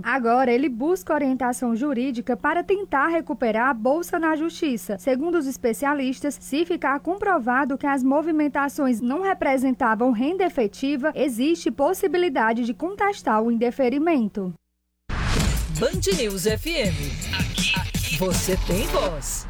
Agora, ele busca orientação jurídica para tentar recuperar a bolsa na justiça. Segundo os especialistas, se ficar comprovado que as movimentações não representavam renda efetiva, existe possibilidade de contestar o indeferimento. Band News FM. Aqui você tem voz.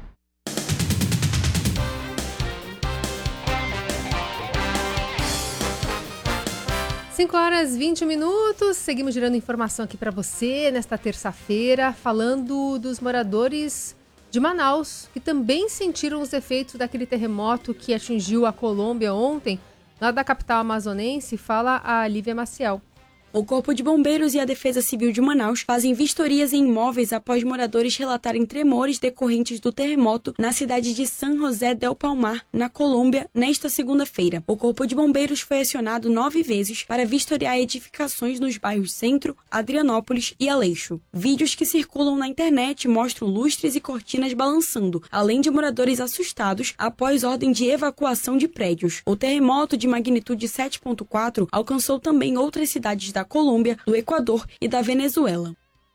5h20. Seguimos gerando informação aqui para você nesta terça-feira, falando dos moradores de Manaus, que também sentiram os efeitos daquele terremoto que atingiu a Colômbia ontem, lá da capital amazonense. Fala a Lívia Maciel. O Corpo de Bombeiros e a Defesa Civil de Manaus fazem vistorias em imóveis após moradores relatarem tremores decorrentes do terremoto na cidade de San José del Palmar, na Colômbia, nesta segunda-feira. O Corpo de Bombeiros foi acionado 9 vezes para vistoriar edificações nos bairros Centro, Adrianópolis e Aleixo. Vídeos que circulam na internet mostram lustres e cortinas balançando, além de moradores assustados após ordem de evacuação de prédios. O terremoto de magnitude 7.4 alcançou também outras cidades da Colômbia, do Equador e da Venezuela.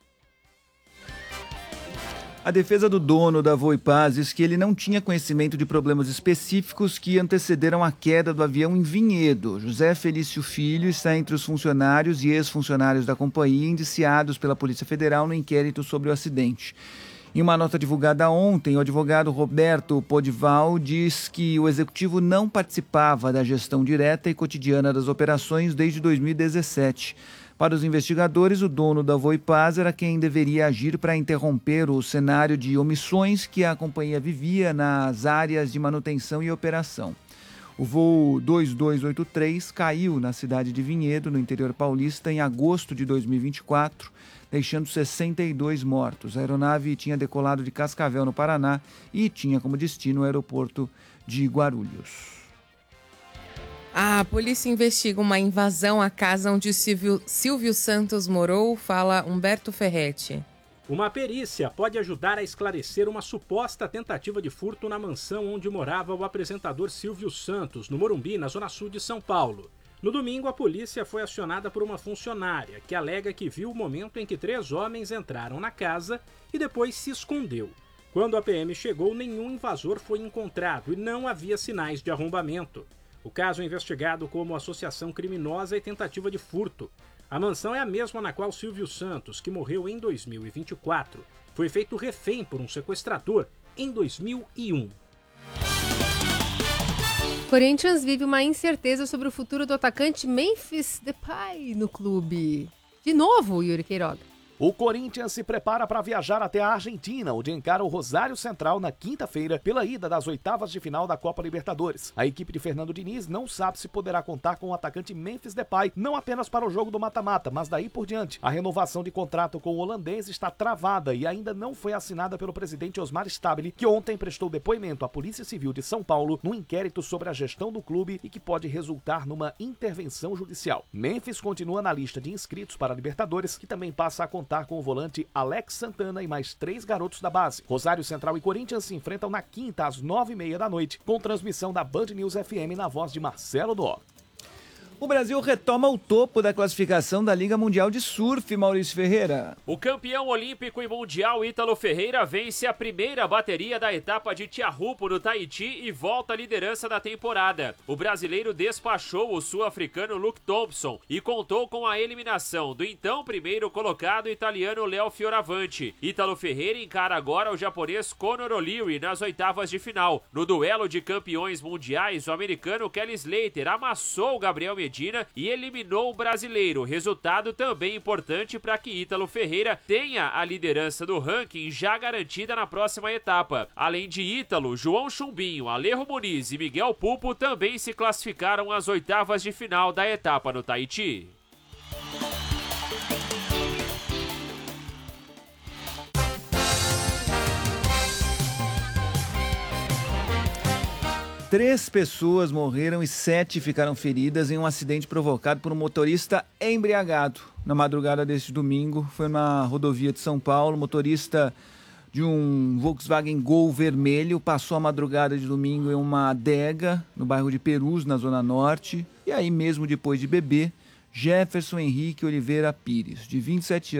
A defesa do dono da Voipaz diz que ele não tinha conhecimento de problemas específicos que antecederam a queda do avião em Vinhedo. José Felício Filho está entre os funcionários e ex-funcionários da companhia indiciados pela Polícia Federal no inquérito sobre o acidente. Em uma nota divulgada ontem, o advogado Roberto Podival diz que o executivo não participava da gestão direta e cotidiana das operações desde 2017. Para os investigadores, o dono da Voipaz era quem deveria agir para interromper o cenário de omissões que a companhia vivia nas áreas de manutenção e operação. O voo 2283 caiu na cidade de Vinhedo, no interior paulista, em agosto de 2024, deixando 62 mortos. A aeronave tinha decolado de Cascavel, no Paraná, e tinha como destino o aeroporto de Guarulhos. A polícia investiga uma invasão à casa onde Silvio Santos morou, fala Humberto Ferretti. Uma perícia pode ajudar a esclarecer uma suposta tentativa de furto na mansão onde morava o apresentador Silvio Santos, no Morumbi, na zona sul de São Paulo. No domingo, a polícia foi acionada por uma funcionária que alega que viu o momento em que 3 homens entraram na casa e depois se escondeu. Quando a PM chegou, nenhum invasor foi encontrado e não havia sinais de arrombamento. O caso é investigado como associação criminosa e tentativa de furto. A mansão é a mesma na qual Silvio Santos, que morreu em 2024, foi feito refém por um sequestrador em 2001. Corinthians vive uma incerteza sobre o futuro do atacante Memphis Depay no clube. De novo, Yuri Queiroga. O Corinthians se prepara para viajar até a Argentina, onde encara o Rosário Central na quinta-feira pela ida das oitavas de final da Copa Libertadores. A equipe de Fernando Diniz não sabe se poderá contar com o atacante Memphis Depay, não apenas para o jogo do mata-mata, mas daí por diante. A renovação de contrato com o holandês está travada e ainda não foi assinada pelo presidente Osmar Stabile, que ontem prestou depoimento à Polícia Civil de São Paulo num inquérito sobre a gestão do clube e que pode resultar numa intervenção judicial. Memphis continua na lista de inscritos para a Libertadores, que também passa a contar com o volante Alex Santana e mais 3 garotos da base. Rosário Central e Corinthians se enfrentam na quinta às 9h30 da noite, com transmissão da Band News FM na voz de Marcelo Dó. O Brasil retoma o topo da classificação da Liga Mundial de Surf, Maurício Ferreira. O campeão olímpico e mundial Ítalo Ferreira vence a primeira bateria da etapa de Tiahupo no Tahiti e volta à liderança da temporada. O brasileiro despachou o sul-africano Luke Thompson e contou com a eliminação do então primeiro colocado italiano Léo Fioravanti. Ítalo Ferreira encara agora o japonês Conor O'Leary nas oitavas de final. No duelo de campeões mundiais, o americano Kelly Slater amassou o Gabriel Medina e eliminou o brasileiro, resultado também importante para que Ítalo Ferreira tenha a liderança do ranking já garantida na próxima etapa. Além de Ítalo, João Chumbinho, Alejo Muniz e Miguel Pupo também se classificaram às oitavas de final da etapa no Tahiti. Três pessoas morreram e 7 ficaram feridas em um acidente provocado por um motorista embriagado. Na madrugada deste domingo, foi na rodovia de São Paulo, o motorista de um Volkswagen Gol vermelho passou a madrugada de domingo em uma adega no bairro de Perus, na Zona Norte. E aí, mesmo depois de beber, Jefferson Henrique Oliveira Pires, de 27 anos,